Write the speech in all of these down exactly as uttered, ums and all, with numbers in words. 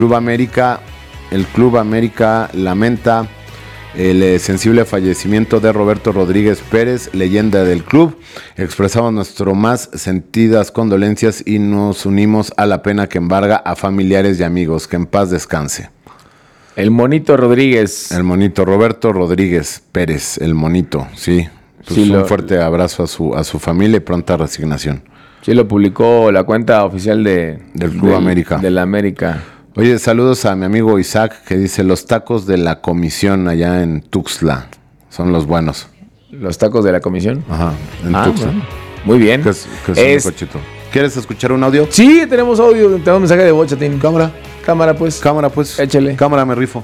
Club América, el Club América lamenta el eh, sensible fallecimiento de Roberto Rodríguez Pérez, leyenda del club. Expresamos nuestras más sentidas condolencias y nos unimos a la pena que embarga a familiares y amigos. Que en paz descanse. El Monito Rodríguez. El Monito Roberto Rodríguez Pérez, el Monito, sí. Pues sí un lo, fuerte abrazo a su, a su familia y pronta resignación. Sí, lo publicó la cuenta oficial de, del Club del, América. De la América. Oye, saludos a mi amigo Isaac, que dice, los tacos de la comisión allá en Tuxtla son los buenos. ¿Los tacos de la comisión? Ajá, en ah, Tuxtla. Bueno. Muy bien. ¿Qué es, qué es es... un cochito? ¿Quieres escuchar un audio? Sí, tenemos audio, tenemos un mensaje de voz, Chatín. Cámara. Cámara, pues. Cámara, pues. Échale. Cámara, me rifo.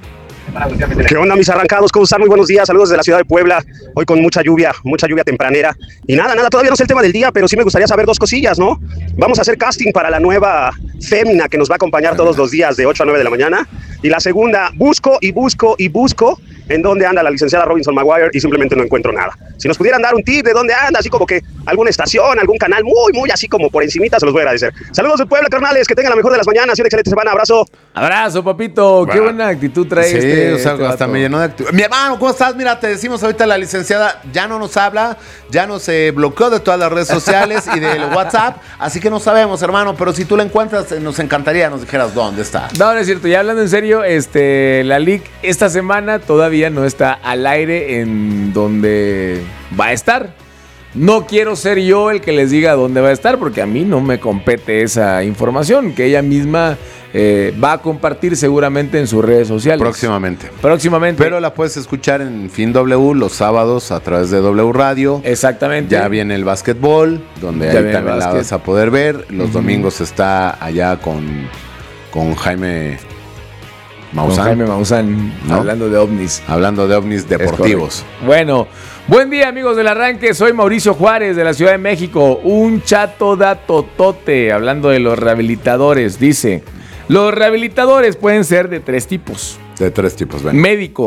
¿Qué onda, mis arrancados? ¿Cómo están? Muy buenos días, saludos desde la ciudad de Puebla, hoy con mucha lluvia, mucha lluvia tempranera, y nada, nada, todavía no sé el tema del día, pero sí me gustaría saber dos cosillas, ¿no? Vamos a hacer casting para la nueva fémina que nos va a acompañar todos los días de ocho a nueve de la mañana, y la segunda, busco y busco y busco en dónde anda la licenciada Robinson Maguire y simplemente no encuentro nada. Si nos pudieran dar un tip de dónde anda, así como que alguna estación, algún canal, muy, muy así como por encimita, se los voy a agradecer. Saludos de Puebla, carnales, que tengan la mejor de las mañanas y una excelente semana, abrazo. Abrazo, papito, qué buena actitud trae sí, este, o sea, este hasta vato. me llenó de actitud. Mi hermano, ¿cómo estás? Mira, te decimos ahorita la licenciada ya no nos habla, ya nos eh, bloqueó de todas las redes sociales y del WhatsApp, así que no sabemos, hermano, pero si tú la encuentras, eh, nos encantaría nos dijeras dónde está. No, no es cierto, ya hablando en serio, este, la League esta semana todavía no está al aire en donde va a estar. No quiero ser yo el que les diga dónde va a estar, porque a mí no me compete esa información, que ella misma eh, va a compartir seguramente en sus redes sociales. Próximamente. Próximamente. Pero la puedes escuchar en Fin W los sábados a través de W Radio. Exactamente. Ya viene el básquetbol, donde Ya ahí viene también el la básquet. vas a poder ver. Los Uh-huh. domingos está allá con, con Jaime Maussan. Con Jaime Maussan, ¿No? hablando de ovnis. Hablando de ovnis deportivos. Bueno, buen día, amigos del arranque. Soy Mauricio Juárez de la Ciudad de México. Un chato datotote. Hablando de los rehabilitadores, dice: los rehabilitadores pueden ser de tres tipos. De tres tipos, ven. Médico,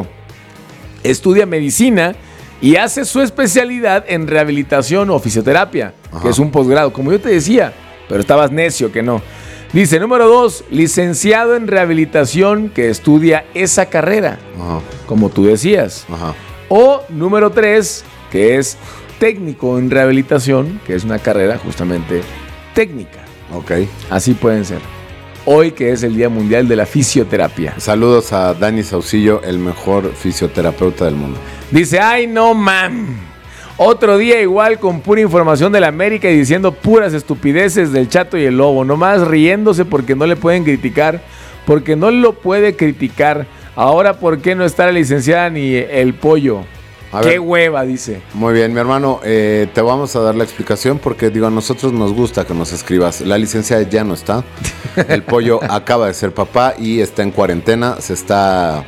estudia medicina y hace su especialidad en rehabilitación o fisioterapia, Ajá. que es un posgrado, como yo te decía, pero estabas necio que no. Dice, número dos, licenciado en rehabilitación que estudia esa carrera, Ajá. como tú decías. Ajá. O número tres, que es técnico en rehabilitación, que es una carrera justamente técnica. Ok. Así pueden ser. Hoy que es el Día Mundial de la Fisioterapia. Saludos a Dani Saucillo, el mejor fisioterapeuta del mundo. Dice, ay no mam. Otro día igual con pura información de la América y diciendo puras estupideces del Chato y el Lobo. Nomás riéndose porque no le pueden criticar. Porque no lo puede criticar. Ahora, ¿por qué no está la licenciada ni el pollo? A Qué ver. hueva, dice. Muy bien, mi hermano, eh, te vamos a dar la explicación porque, digo, a nosotros nos gusta que nos escribas. La licenciada ya no está. El pollo acaba de ser papá y está en cuarentena. Se está...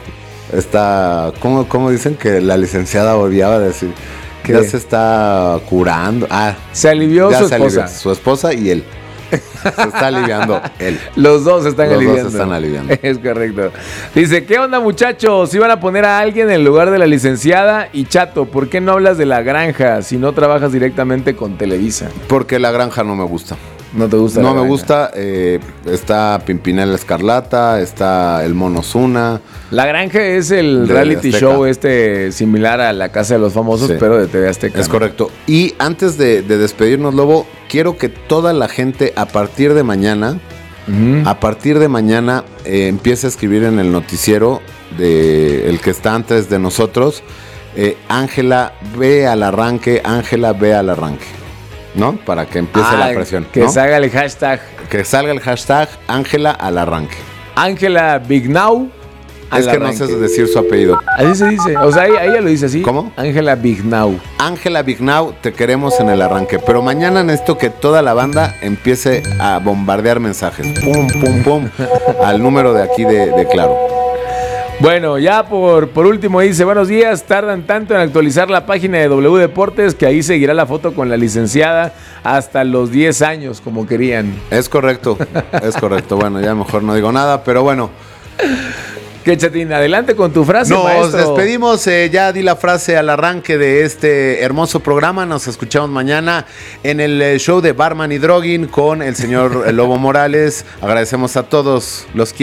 Está... ¿Cómo, cómo dicen que la licenciada odiaba decir? Que ya ¿Qué? se está curando. Ah, Se alivió ya su se alivió. esposa. Su esposa y él. Se está aliviando él. Los dos están Los dos aliviando. están aliviando. Es correcto. Dice, ¿qué onda, muchachos? Iban a poner a alguien en lugar de la licenciada y Chato, ¿por qué no hablas de la granja si no trabajas directamente con Televisa? Porque la granja no me gusta. ¿No te gusta? No la me granja? gusta. eh, está Pimpinela Escarlata, está el Mono Zuna. La Granja es el De reality Azteca. show este similar a La Casa de los Famosos, Sí. pero de T V Azteca. Es ¿no? correcto. Y antes de, de despedirnos, Lobo, quiero que toda la gente a partir de mañana, Ujú. a partir de mañana, eh, empiece a escribir en el noticiero de el que está antes de nosotros. eh, Ángela, ve al arranque, Ángela, ve al arranque. ¿No? Para que empiece Ah, la presión. Que ¿no? salga el hashtag Que salga el hashtag Ángela al arranque. Ángela Big Now. al Es que no arranque. sé decir su apellido. Así se dice. O sea, ella lo dice así. ¿Cómo? Ángela Big Now. Ángela Bignau, te queremos en el arranque. Pero mañana necesito que toda la banda empiece a bombardear mensajes. Pum, pum, pum. Al número de aquí de, de Claro. Bueno, ya por, por último dice, buenos días, tardan tanto en actualizar la página de W Deportes que ahí seguirá la foto con la licenciada hasta los diez años, como querían. Es correcto, es correcto. Bueno, ya mejor no digo nada, pero bueno. ¿Qué, Chatín? Adelante con tu frase, Nos maestro. despedimos, eh, ya di la frase al arranque de este hermoso programa. Nos escuchamos mañana en el eh, show de Barman y Droguin con el señor Lobo Morales. Agradecemos a todos los que